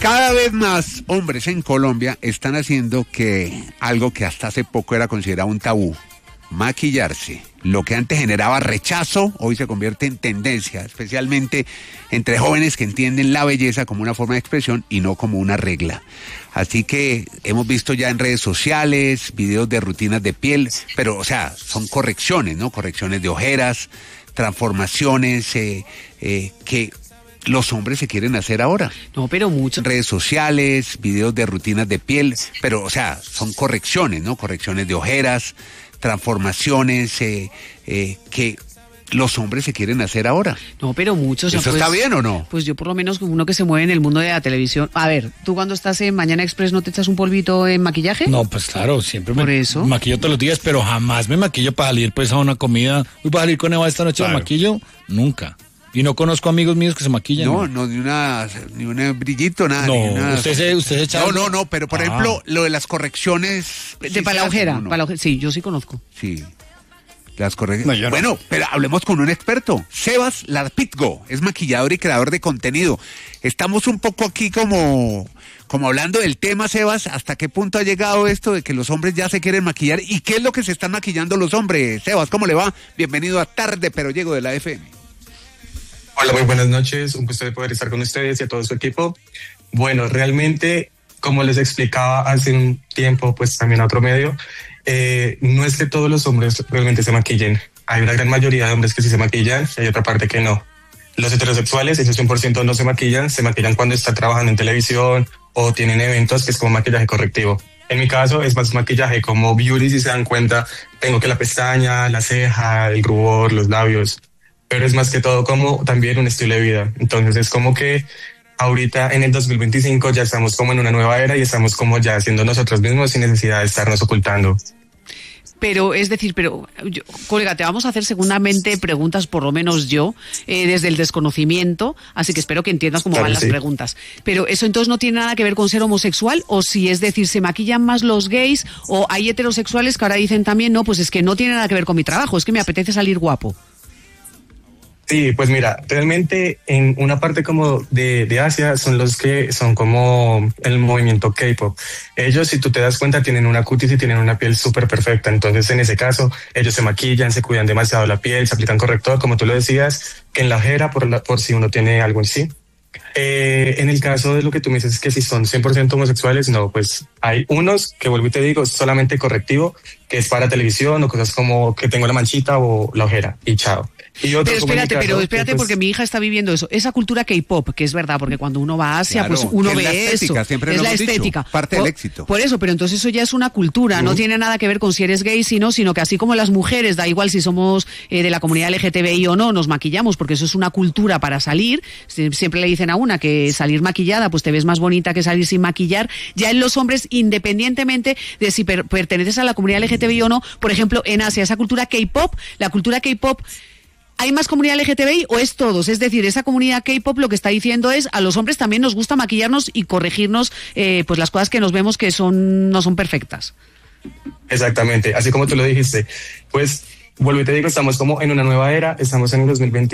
Cada vez más hombres en Colombia están haciendo algo que hasta hace poco era considerado un tabú, maquillarse. Lo que antes generaba rechazo, hoy se convierte en tendencia, especialmente entre jóvenes que entienden la belleza como una forma de expresión y no como una regla. Así que hemos visto ya en redes sociales videos de rutinas de piel, pero o sea, son correcciones, ¿no? Correcciones de ojeras, transformaciones que los hombres se quieren hacer ahora. No, pero mucho. Redes sociales, videos de rutinas de piel, pero o sea, son correcciones, ¿no? Correcciones de ojeras, transformaciones que los hombres se quieren hacer ahora. No, pero muchos. ¿Eso está bien o no? Pues yo por lo menos uno que se mueve en el mundo de la televisión. A ver, ¿tú cuando estás en Mañana Express no te echas un polvito en maquillaje? No, pues claro, siempre ¿Por eso? maquillo todos los días, pero jamás me maquillo para salir pues a una comida. Uy, ¿vas a salir con Eva esta noche? Claro. ¿Me maquillo? Nunca. Y no conozco amigos míos que se maquillan. No, ni un brillito, nada. No, ni una... usted se echa... No, pero por ejemplo, lo de las correcciones... Para la ojera, sí, yo sí conozco. Sí. Las correcciones. No, bueno, pero hablemos con un experto. Sebas Larpitgo es maquillador y creador de contenido. Estamos un poco aquí como hablando del tema, Sebas. ¿Hasta qué punto ha llegado esto de que los hombres ya se quieren maquillar? ¿Y qué es lo que se están maquillando los hombres? Sebas, ¿cómo le va? Bienvenido a Tarde, pero llego de la FM. Hola, muy buenas noches. Un gusto de poder estar con ustedes y a todo su equipo. Bueno, realmente, como les explicaba hace un tiempo, pues también a otro medio, no es que todos los hombres realmente se maquillen. Hay una gran mayoría de hombres que sí se maquillan y hay otra parte que no. Los heterosexuales, esos 100% no se maquillan cuando están trabajando en televisión o tienen eventos que es como maquillaje correctivo. En mi caso es más maquillaje como beauty, si se dan cuenta, tengo que la pestaña, la ceja, el rubor, los labios, pero es más que todo como también un estilo de vida. Entonces es como que ahorita en el 2025 ya estamos como en una nueva era y estamos como ya siendo nosotros mismos sin necesidad de estarnos ocultando. Pero, es decir, colega, te vamos a hacer segundamente preguntas, por lo menos yo, desde el desconocimiento, así que espero que entiendas cómo van las preguntas. Pero eso entonces no tiene nada que ver con ser homosexual, o si es decir, se maquillan más los gays, o hay heterosexuales que ahora dicen también, no, pues es que no tiene nada que ver con mi trabajo, es que me apetece salir guapo. Sí, pues mira, realmente en una parte como de Asia son los que son como el movimiento K-pop. Ellos, si tú te das cuenta, tienen una cutis y tienen una piel súper perfecta. Entonces, en ese caso, ellos se maquillan, se cuidan demasiado la piel, se aplican corrector, como tú lo decías, en la ojera por si uno tiene algo en sí. En el caso de lo que tú me dices, que si son 100% homosexuales, no, pues hay unos que, vuelvo y te digo, es solamente correctivo, que es para televisión o cosas como que tengo la manchita o la ojera y chao. Y otros, pero espérate, porque mi hija está viviendo eso, esa cultura K-pop, que es verdad, porque cuando uno va a Asia, claro, pues uno ve eso, es la estética, parte del éxito. Por eso, pero entonces eso ya es una cultura, no tiene nada que ver con si eres gay, sino que así como las mujeres, da igual si somos de la comunidad LGTBI o no, nos maquillamos, porque eso es una cultura para salir. Siempre le dicen a una que salir maquillada, pues te ves más bonita que salir sin maquillar. Ya en los hombres, independientemente de si perteneces a la comunidad LGTBI o no, por ejemplo, en Asia, esa cultura K-pop, la cultura K-pop, ¿hay más comunidad LGTBI o es todos? Es decir, esa comunidad K-pop lo que está diciendo es a los hombres también nos gusta maquillarnos y corregirnos pues las cosas que nos vemos que no son perfectas. Exactamente, así como tú lo dijiste. Pues vuelvo y te digo, estamos como en una nueva era, estamos en el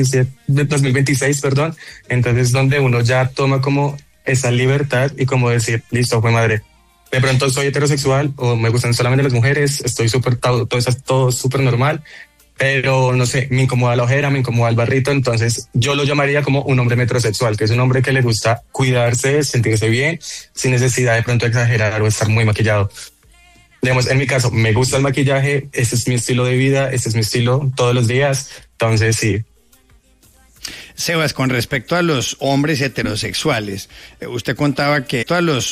2026, perdón. Entonces donde uno ya toma como esa libertad y como decir, listo, fue madre. De pronto soy heterosexual o me gustan solamente las mujeres, estoy todo súper normal. Pero no sé, me incomoda la ojera, me incomoda el barrito, entonces yo lo llamaría como un hombre metrosexual, que es un hombre que le gusta cuidarse, sentirse bien, sin necesidad de pronto exagerar o estar muy maquillado. Digamos, en mi caso, me gusta el maquillaje, ese es mi estilo de vida, ese es mi estilo todos los días, entonces sí. Sebas, con respecto a los hombres heterosexuales, usted contaba que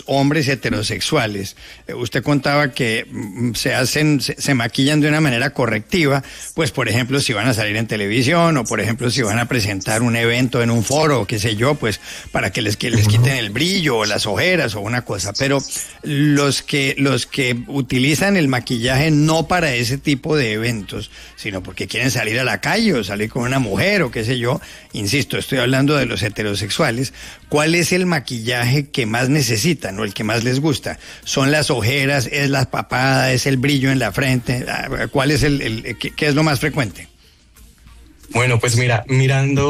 se maquillan de una manera correctiva, pues por ejemplo si van a salir en televisión o por ejemplo si van a presentar un evento en un foro, qué sé yo, pues para que les quiten el brillo o las ojeras o una cosa, pero los que utilizan el maquillaje no para ese tipo de eventos, sino porque quieren salir a la calle o salir con una mujer o qué sé yo, insisto, estoy hablando de los heterosexuales, ¿cuál es el maquillaje que más necesitan o el que más les gusta? ¿Son las ojeras, es la papada, es el brillo en la frente? ¿Cuál es qué es lo más frecuente? Bueno, pues mira, mirando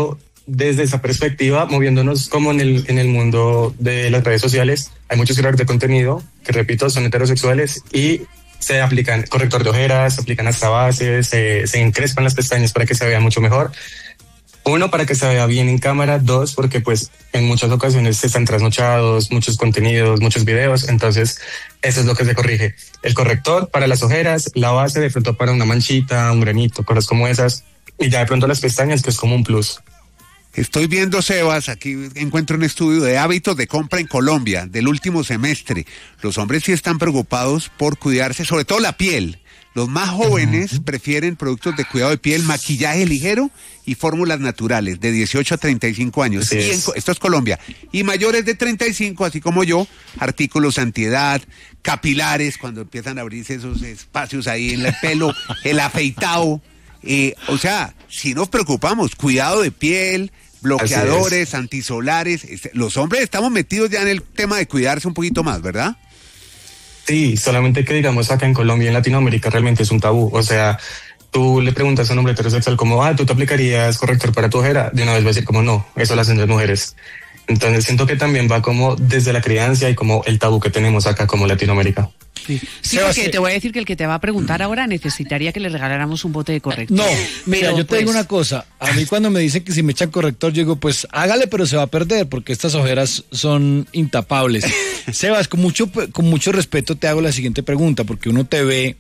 desde esa perspectiva, moviéndonos como en el mundo de las redes sociales, hay muchos creadores de contenido que, repito, son heterosexuales y se aplican corrector de ojeras, se aplican hasta bases, se encrespan las pestañas para que se vea mucho mejor. Uno, para que se vea bien en cámara. Dos, porque pues en muchas ocasiones están trasnochados, muchos contenidos, muchos videos. Entonces, eso es lo que se corrige. El corrector para las ojeras, la base de pronto para una manchita, un granito, cosas como esas. Y ya de pronto las pestañas, que es como un plus. Estoy viendo, Sebas, aquí encuentro un estudio de hábitos de compra en Colombia del último semestre. Los hombres sí están preocupados por cuidarse, sobre todo la piel. Los más jóvenes prefieren productos de cuidado de piel, maquillaje ligero y fórmulas naturales de 18 a 35 años. Esto es Colombia. Y mayores de 35, así como yo, artículos antiedad, capilares, cuando empiezan a abrirse esos espacios ahí en el pelo, el afeitado. O sea, si nos preocupamos, cuidado de piel, bloqueadores, antisolares. Los hombres estamos metidos ya en el tema de cuidarse un poquito más, ¿verdad? Sí, solamente que digamos acá en Colombia y en Latinoamérica realmente es un tabú. O sea, tú le preguntas a un hombre heterosexual como, ¿tú te aplicarías corrector para tu ojera? De una vez va a decir como, no, eso lo hacen las mujeres. Entonces siento que también va como desde la crianza y como el tabú que tenemos acá como Latinoamérica. Sí, porque te voy a decir que el que te va a preguntar ahora necesitaría que le regaláramos un bote de corrector. No, mira, yo te digo una cosa. A mí cuando me dicen que si me echan corrector, yo digo, pues hágale, pero se va a perder, porque estas ojeras son intapables. Sebas, con mucho respeto te hago la siguiente pregunta, porque uno te ve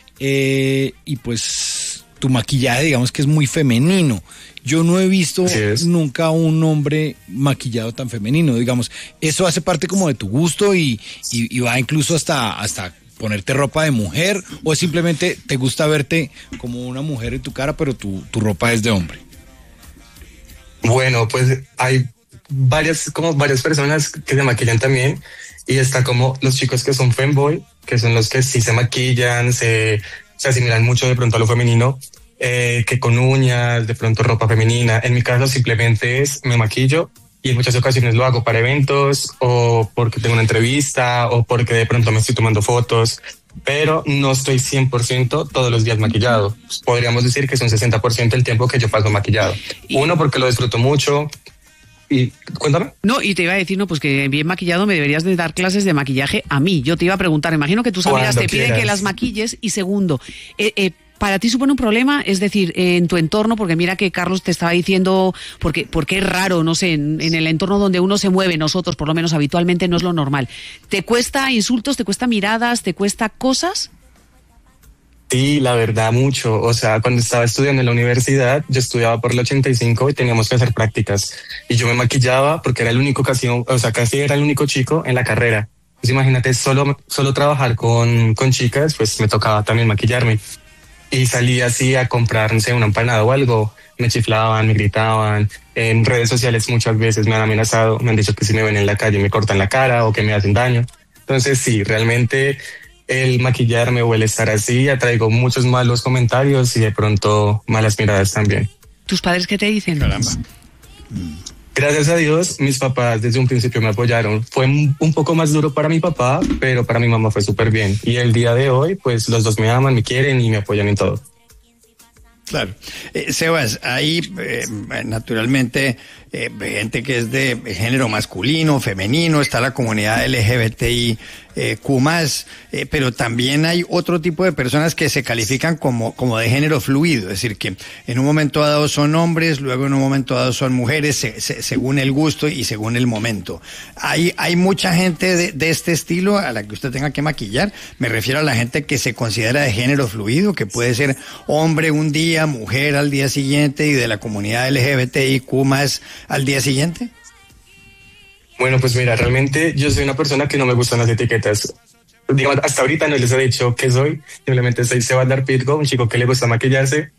y pues tu maquillaje, digamos que es muy femenino. Yo no he visto nunca un hombre maquillado tan femenino, digamos. ¿Eso hace parte como de tu gusto y va incluso hasta ponerte ropa de mujer, o simplemente te gusta verte como una mujer en tu cara, pero tu ropa es de hombre? Bueno, pues hay varias personas que se maquillan también, y está como los chicos que son femboy, que son los que sí se maquillan, se asimilan mucho de pronto a lo femenino, que con uñas, de pronto ropa femenina. En mi caso simplemente me maquillo, y en muchas ocasiones lo hago para eventos o porque tengo una entrevista o porque de pronto me estoy tomando fotos, pero no estoy 100% todos los días maquillado. Podríamos decir que es un 60% el tiempo que yo paso maquillado. Uno, porque lo disfruto mucho. Y cuéntame. No, y te iba a decir, pues que bien maquillado me deberías de dar clases de maquillaje a mí. Yo te iba a preguntar, imagino que tus amigas te piden que las maquilles. Y segundo, ¿para ti supone un problema? Es decir, en tu entorno, porque mira que Carlos te estaba diciendo, porque es raro, no sé, en el entorno donde uno se mueve, nosotros por lo menos habitualmente no es lo normal. ¿Te cuesta insultos, te cuesta miradas, te cuesta cosas? Sí, la verdad, mucho. O sea, cuando estaba estudiando en la universidad, yo estudiaba por el 85 y teníamos que hacer prácticas. Y yo me maquillaba porque era el único casi era el único chico en la carrera. Pues imagínate, solo trabajar con chicas, pues me tocaba también maquillarme. Y salía así a comprar, no sé, una empanada o algo. Me chiflaban, me gritaban. En redes sociales muchas veces me han amenazado, me han dicho que si me ven en la calle me cortan la cara o que me hacen daño. Entonces sí, realmente el maquillarme o el estar así atraigo muchos malos comentarios y de pronto malas miradas también. ¿Tus padres qué te dicen? Caramba. Gracias a Dios, mis papás desde un principio me apoyaron. Fue un poco más duro para mi papá, pero para mi mamá fue súper bien. Y el día de hoy, pues los dos me aman, me quieren y me apoyan en todo. Claro. Sebas, hay naturalmente gente que es de género masculino, femenino, está la comunidad LGBTI Q+, pero también hay otro tipo de personas que se califican como de género fluido, es decir, que en un momento dado son hombres, luego en un momento dado son mujeres, según el gusto y según el momento. Hay mucha gente de este estilo a la que usted tenga que maquillar. Me refiero a la gente que se considera de género fluido, que puede ser hombre un día, mujer al día siguiente, y de la comunidad LGBTIQ+ al día siguiente. Bueno, pues mira, realmente yo soy una persona que no me gustan las etiquetas. Digamos, hasta ahorita no les he dicho qué soy, simplemente soy Sebas Darpitgo, un chico que le gusta maquillarse.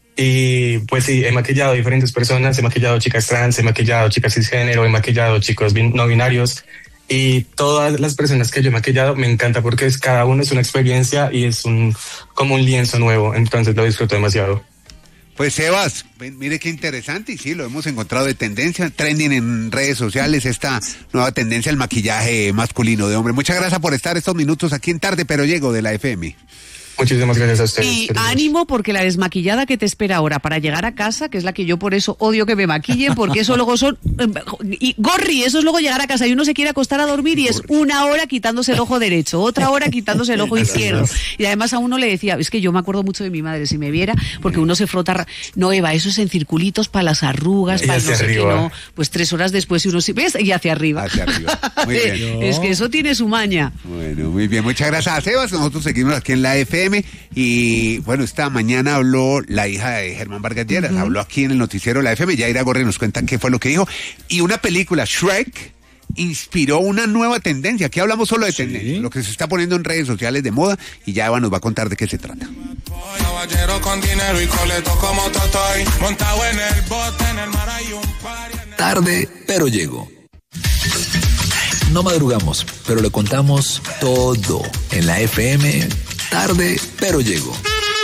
Y pues sí, he maquillado a diferentes personas, he maquillado chicas trans, he maquillado chicas cisgénero, he maquillado chicos no binarios. Y todas las personas que yo he maquillado me encanta porque cada uno es una experiencia y es como un lienzo nuevo, entonces lo disfruto demasiado. Pues Sebas, mire qué interesante, y sí, lo hemos encontrado de tendencia, trending en redes sociales, esta nueva tendencia al maquillaje masculino de hombre. Muchas gracias por estar estos minutos aquí en Tarde Pero Llego de la FM. Muchísimas gracias a ustedes. Y ánimo, porque la desmaquillada que te espera ahora para llegar a casa, que es la que yo por eso odio que me maquillen, porque eso luego son... Y gorri, eso es luego llegar a casa y uno se quiere acostar a dormir y es una hora quitándose el ojo derecho, otra hora quitándose el ojo izquierdo. Y además a uno le decía, es que yo me acuerdo mucho de mi madre, si me viera, porque uno se frota... No, Eva, eso es en circulitos para las arrugas, para no sé qué, no. Pues 3 horas después y uno sí, ¿ves? Y hacia arriba. Hacia arriba. Muy bien. Es que eso tiene su maña. Bueno, muy bien. Muchas gracias a Sebas. Nosotros seguimos aquí en la FM. Y bueno, esta mañana habló la hija de Germán Vargas Lleras, habló aquí en el noticiero de la FM. Yaira Gorri nos cuenta qué fue lo que dijo. Y una película, Shrek, inspiró una nueva tendencia. Aquí hablamos solo de tendencia, lo que se está poniendo en redes sociales de moda, y ya Eva nos va a contar de qué se trata. Tarde, pero llego. No madrugamos, pero le contamos todo en la FM. Tarde, pero llego.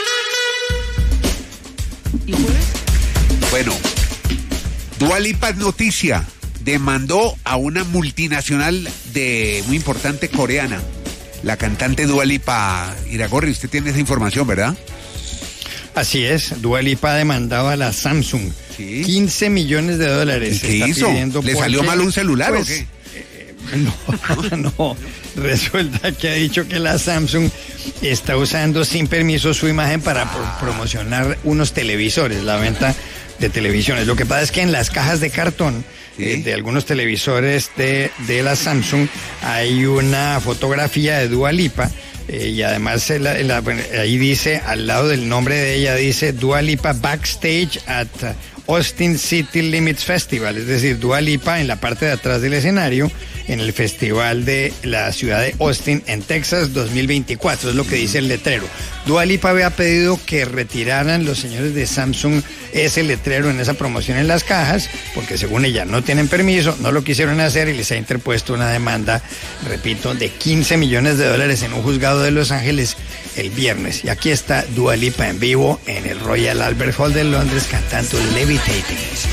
Bueno, Dua Lipa es noticia. Demandó a una multinacional muy importante coreana. La cantante Dua Lipa. Iragorri, usted tiene esa información, ¿verdad? Así es, Dua Lipa ha demandado a la Samsung. Sí. $15 millones. ¿Qué hizo? ¿Le salió mal un celular o qué? No, resulta que ha dicho que la Samsung está usando sin permiso su imagen para promocionar unos televisores, la venta de televisiones. Lo que pasa es que en las cajas de cartón de algunos televisores de la Samsung hay una fotografía de Dua Lipa. Y además ahí dice, al lado del nombre de ella, dice Dua Lipa backstage at Austin City Limits Festival, es decir, Dua Lipa en la parte de atrás del escenario en el festival de la ciudad de Austin en Texas 2024, es lo que dice el letrero. Dua Lipa había pedido que retiraran los señores de Samsung ese letrero en esa promoción en las cajas, porque según ella no tienen permiso, no lo quisieron hacer y les ha interpuesto una demanda, repito, de $15 millones en un juzgado de Los Ángeles el viernes. Y aquí está Dua Lipa en vivo en el Royal Albert Hall de Londres cantando Levitating.